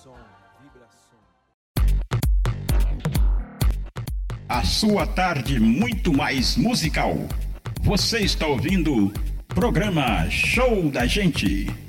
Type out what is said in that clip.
A sua tarde muito mais musical. Você está ouvindo o programa Show da Gente.